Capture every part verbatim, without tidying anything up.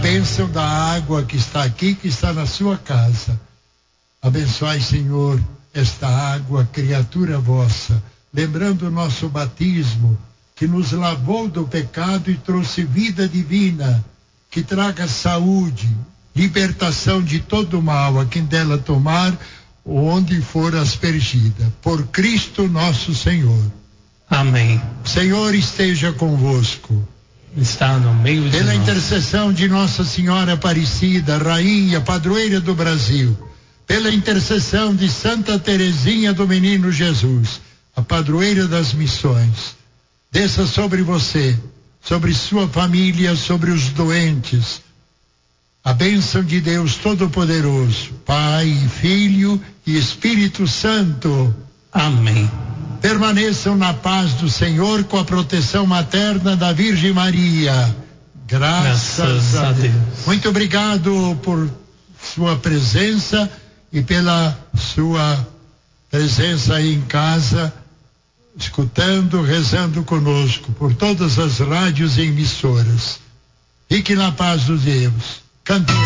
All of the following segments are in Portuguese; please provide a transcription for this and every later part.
bênção da água que está aqui, que está na sua casa. Abençoai, Senhor, esta água, criatura vossa, lembrando o nosso batismo, que nos lavou do pecado e trouxe vida divina, que traga saúde, libertação de todo mal, a quem dela tomar, onde for aspergida. Por Cristo nosso Senhor. Amém. Senhor esteja convosco. Está no meio de Pela nós. intercessão de Nossa Senhora Aparecida, Rainha, Padroeira do Brasil, pela intercessão de Santa Teresinha do Menino Jesus, a Padroeira das Missões, desça sobre você, sobre sua família, sobre os doentes, a bênção de Deus Todo-Poderoso, Pai, Filho e Espírito Santo. Amém. Permaneçam na paz do Senhor com a proteção materna da Virgem Maria. Graças, Graças a, Deus. a Deus. Muito obrigado por sua presença e pela sua presença aí em casa, escutando, rezando conosco, por todas as rádios e emissoras. Fique na paz do Deus. Cantemos.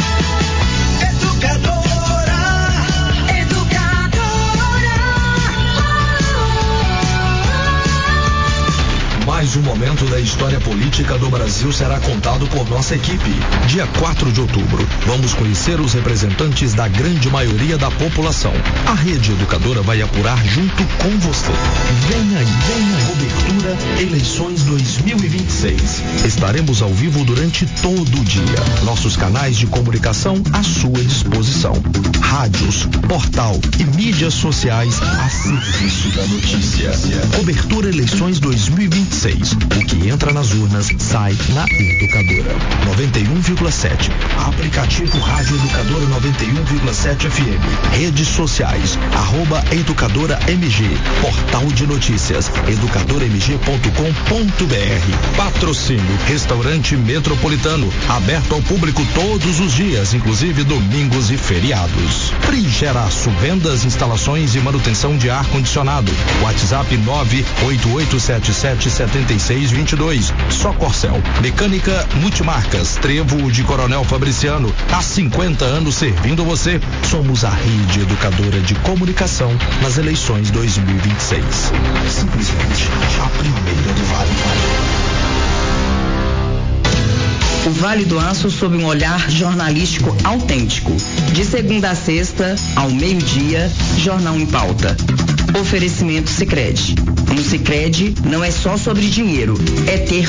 Mais um momento da história política do Brasil será contado por nossa equipe. Dia quatro de outubro, vamos conhecer os representantes da grande maioria da população. A Rede Educadora vai apurar junto com você. Vem aí, vem aí. Cobertura Eleições dois mil e vinte e seis. Estaremos ao vivo durante todo o dia. Nossos canais de comunicação à sua disposição. Rádios, portal e mídias sociais a serviço da notícia. Cobertura Eleições dois mil e vinte e seis. O que entra nas urnas sai na Educadora. noventa e um vírgula sete. Aplicativo Rádio Educadora noventa e um vírgula sete F M. Redes sociais. Arroba Educadora M G. Portal de notícias. educadora m g ponto com ponto b r. Patrocínio. Restaurante Metropolitano. Aberto ao público todos os dias, inclusive domingos e feriados. Frigeraço. Vendas, instalações e manutenção de ar-condicionado. WhatsApp nove oito oito sete sete sete seis dois dois. Só Corcel. Mecânica Multimarcas. Trevo de Coronel Fabriciano. Há cinquenta anos servindo você. Somos a Rede Educadora de Comunicação nas eleições dois mil e vinte e seis. Simplesmente a primeira do Vale. O Vale do Aço sob um olhar jornalístico autêntico. De segunda a sexta, ao meio-dia, Jornal em Pauta. Oferecimento Sicredi. No Sicredi não é só sobre dinheiro, é ter